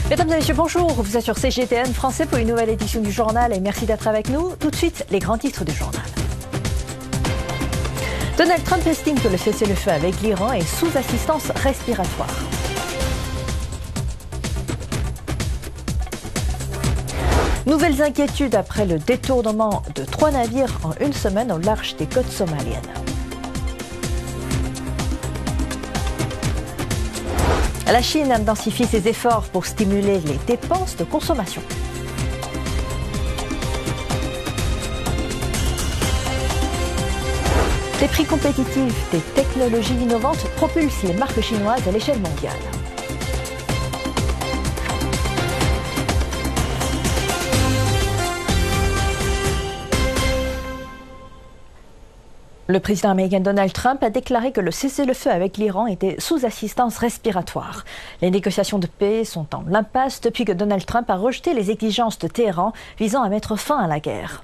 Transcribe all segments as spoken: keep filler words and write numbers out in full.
Mesdames et messieurs, bonjour. Vous êtes sur C G T N français pour une nouvelle édition du journal et merci d'être avec nous. Tout de suite, les grands titres du journal. Donald Trump estime que le cessez-le-feu avec l'Iran est sous assistance respiratoire. Nouvelles inquiétudes après le détournement de trois navires en une semaine au large des côtes somaliennes. La Chine intensifie ses efforts pour stimuler les dépenses de consommation. Des prix compétitifs, des technologies innovantes propulsent les marques chinoises à l'échelle mondiale. Le président américain Donald Trump a déclaré que le cessez-le-feu avec l'Iran était sous assistance respiratoire. Les négociations de paix sont en impasse depuis que Donald Trump a rejeté les exigences de Téhéran visant à mettre fin à la guerre.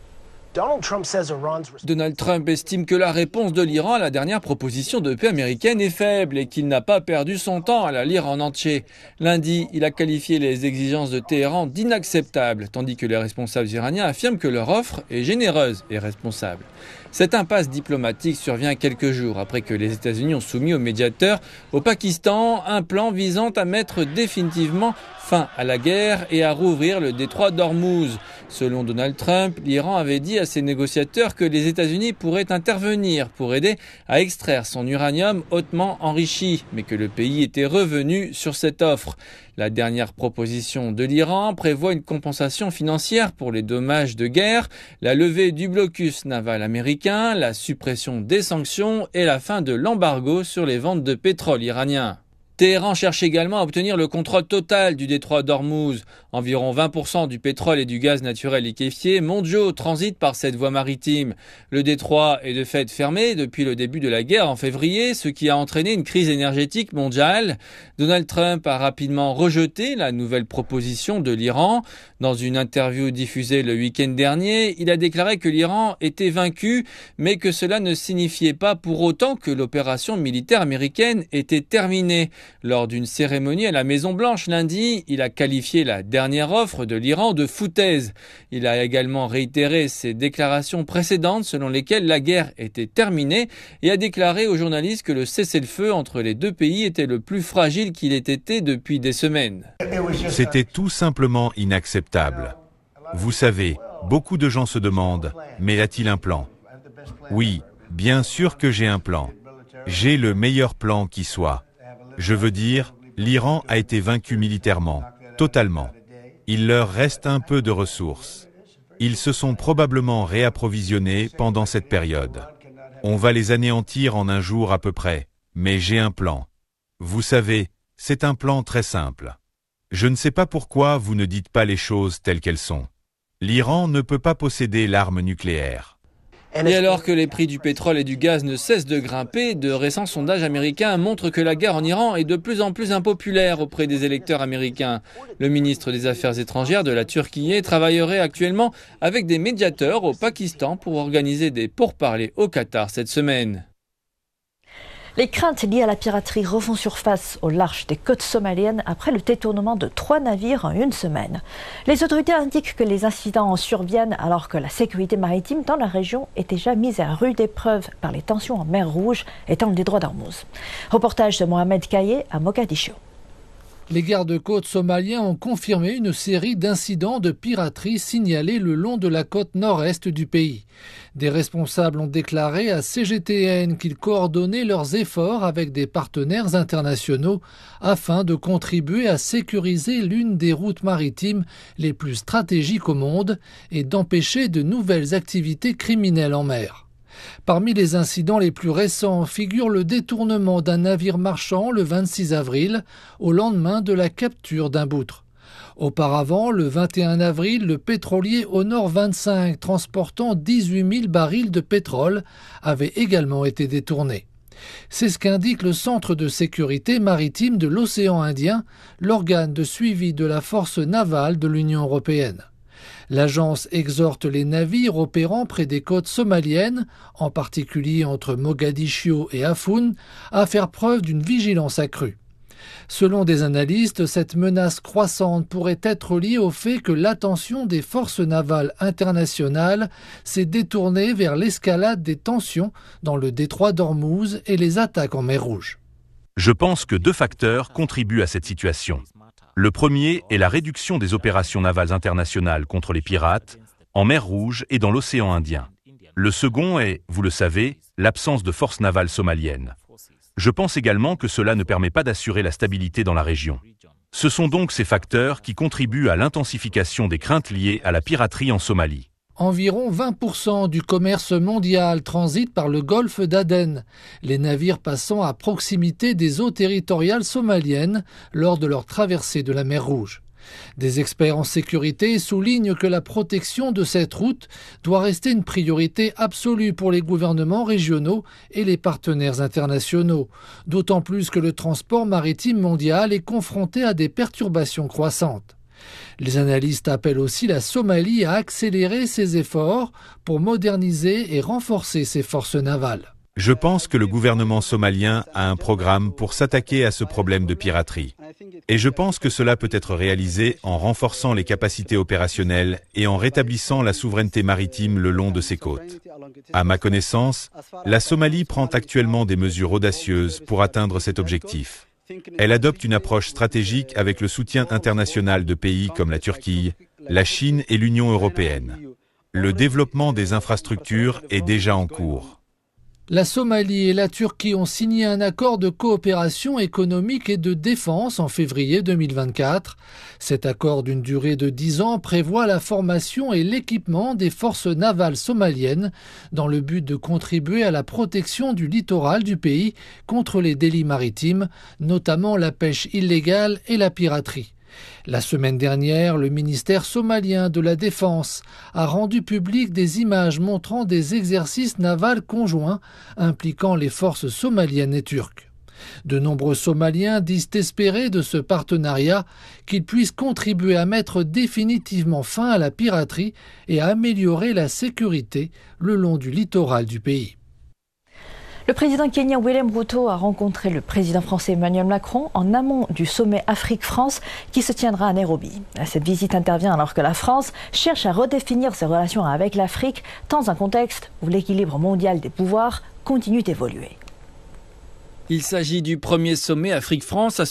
Donald Trump estime que la réponse de l'Iran à la dernière proposition de paix américaine est faible et qu'il n'a pas perdu son temps à la lire en entier. Lundi, il a qualifié les exigences de Téhéran d'inacceptables, tandis que les responsables iraniens affirment que leur offre est généreuse et responsable. Cette impasse diplomatique survient quelques jours après que les États-Unis ont soumis au médiateur au Pakistan un plan visant à mettre définitivement fin à la guerre et à rouvrir le détroit d'Ormuz. Selon Donald Trump, l'Iran avait dit à ses négociateurs que les États-Unis pourraient intervenir pour aider à extraire son uranium hautement enrichi, mais que le pays était revenu sur cette offre. La dernière proposition de l'Iran prévoit une compensation financière pour les dommages de guerre, la levée du blocus naval américain, la suppression des sanctions et la fin de l'embargo sur les ventes de pétrole iranien. Téhéran cherche également à obtenir le contrôle total du détroit d'Ormuz. Environ vingt pour cent du pétrole et du gaz naturel liquéfié mondiaux transitent par cette voie maritime. Le détroit est de fait fermé depuis le début de la guerre en février, ce qui a entraîné une crise énergétique mondiale. Donald Trump a rapidement rejeté la nouvelle proposition de l'Iran. Dans une interview diffusée le week-end dernier, il a déclaré que l'Iran était vaincu, mais que cela ne signifiait pas pour autant que l'opération militaire américaine était terminée. Lors d'une cérémonie à la Maison-Blanche lundi, il a qualifié la dernière offre de l'Iran de foutaise. Il a également réitéré ses déclarations précédentes selon lesquelles la guerre était terminée et a déclaré aux journalistes que le cessez-le-feu entre les deux pays était le plus fragile qu'il ait été depuis des semaines. C'était tout simplement inacceptable. Vous savez, beaucoup de gens se demandent, mais a-t-il un plan? Oui, bien sûr que j'ai un plan. J'ai le meilleur plan qui soit. Je veux dire, l'Iran a été vaincu militairement, totalement. Il leur reste un peu de ressources. Ils se sont probablement réapprovisionnés pendant cette période. On va les anéantir en un jour à peu près, mais j'ai un plan. Vous savez, c'est un plan très simple. Je ne sais pas pourquoi vous ne dites pas les choses telles qu'elles sont. L'Iran ne peut pas posséder l'arme nucléaire. Et alors que les prix du pétrole et du gaz ne cessent de grimper, de récents sondages américains montrent que la guerre en Iran est de plus en plus impopulaire auprès des électeurs américains. Le ministre des Affaires étrangères de la Turquie travaillerait actuellement avec des médiateurs au Pakistan pour organiser des pourparlers au Qatar cette semaine. Les craintes liées à la piraterie refont surface au large des côtes somaliennes après le détournement de trois navires en une semaine. Les autorités indiquent que les incidents surviennent alors que la sécurité maritime dans la région est déjà mise à rude épreuve par les tensions en mer Rouge étant le détroit d'Ormuz. Reportage de Mohamed Kaye à Mogadiscio. Les gardes-côtes somaliens ont confirmé une série d'incidents de piraterie signalés le long de la côte nord-est du pays. Des responsables ont déclaré à C G T N qu'ils coordonnaient leurs efforts avec des partenaires internationaux afin de contribuer à sécuriser l'une des routes maritimes les plus stratégiques au monde et d'empêcher de nouvelles activités criminelles en mer. Parmi les incidents les plus récents figure le détournement d'un navire marchand le vingt-six avril, au lendemain de la capture d'un boutre. Auparavant, le vingt et un avril, le pétrolier Honor vingt-cinq, transportant dix-huit mille barils de pétrole, avait également été détourné. C'est ce qu'indique le Centre de sécurité maritime de l'océan Indien, l'organe de suivi de la force navale de l'Union européenne. L'agence exhorte les navires opérant près des côtes somaliennes, en particulier entre Mogadiscio et Afoun, à faire preuve d'une vigilance accrue. Selon des analystes, cette menace croissante pourrait être liée au fait que l'attention des forces navales internationales s'est détournée vers l'escalade des tensions dans le détroit d'Ormuz et les attaques en mer Rouge. Je pense que deux facteurs contribuent à cette situation. Le premier est la réduction des opérations navales internationales contre les pirates en mer Rouge et dans l'océan Indien. Le second est, vous le savez, l'absence de forces navales somaliennes. Je pense également que cela ne permet pas d'assurer la stabilité dans la région. Ce sont donc ces facteurs qui contribuent à l'intensification des craintes liées à la piraterie en Somalie. Environ vingt pour cent du commerce mondial transite par le golfe d'Aden, les navires passant à proximité des eaux territoriales somaliennes lors de leur traversée de la mer Rouge. Des experts en sécurité soulignent que la protection de cette route doit rester une priorité absolue pour les gouvernements régionaux et les partenaires internationaux, d'autant plus que le transport maritime mondial est confronté à des perturbations croissantes. Les analystes appellent aussi la Somalie à accélérer ses efforts pour moderniser et renforcer ses forces navales. Je pense que le gouvernement somalien a un programme pour s'attaquer à ce problème de piraterie. Et je pense que cela peut être réalisé en renforçant les capacités opérationnelles et en rétablissant la souveraineté maritime le long de ses côtes. À ma connaissance, la Somalie prend actuellement des mesures audacieuses pour atteindre cet objectif. Elle adopte une approche stratégique avec le soutien international de pays comme la Turquie, la Chine et l'Union européenne. Le développement des infrastructures est déjà en cours. La Somalie et la Turquie ont signé un accord de coopération économique et de défense en février deux mille vingt-quatre. Cet accord d'une durée de dix ans prévoit la formation et l'équipement des forces navales somaliennes dans le but de contribuer à la protection du littoral du pays contre les délits maritimes, notamment la pêche illégale et la piraterie. La semaine dernière, le ministère somalien de la Défense a rendu public des images montrant des exercices navals conjoints impliquant les forces somaliennes et turques. De nombreux Somaliens disent espérer de ce partenariat qu'il puisse contribuer à mettre définitivement fin à la piraterie et à améliorer la sécurité le long du littoral du pays. Le président kenyan William Ruto a rencontré le président français Emmanuel Macron en amont du sommet Afrique-France qui se tiendra à Nairobi. Cette visite intervient alors que la France cherche à redéfinir ses relations avec l'Afrique dans un contexte où l'équilibre mondial des pouvoirs continue d'évoluer. Il s'agit du premier sommet Afrique-France à